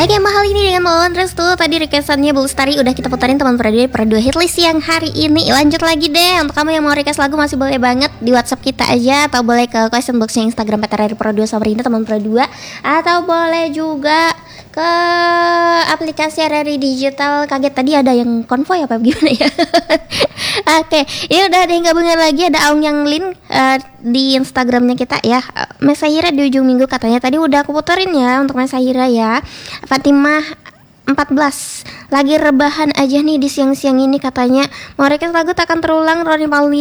Oke, mahal ini dengan Melawan Restu. Tadi requestannya Bu Lestari udah kita putarin teman per 2 hitlist yang hari ini. Lanjut lagi deh. Untuk kamu yang mau request lagu masih boleh banget di WhatsApp kita aja, atau boleh ke question boxnya Instagram PTRRI Pro 2 Sabrina teman per 2, atau boleh juga ke aplikasi RRI Digital. Kaget tadi ada yang konvoy apa gimana ya? Oke, ini udah ada yang gabungan lagi, ada Aung Yang Lin di Instagramnya kita ya. Mesahira di ujung minggu katanya tadi udah aku puterin ya untuk Mesahira ya. Fatimah 14 lagi rebahan aja nih di siang-siang ini katanya mau request lagu takkan terulang Ronnie Pauli